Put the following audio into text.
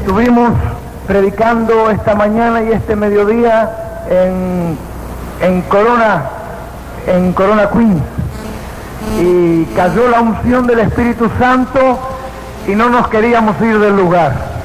Estuvimos predicando esta mañana y este mediodía en Corona Queens, y cayó la unción del Espíritu Santo y no nos queríamos ir del lugar.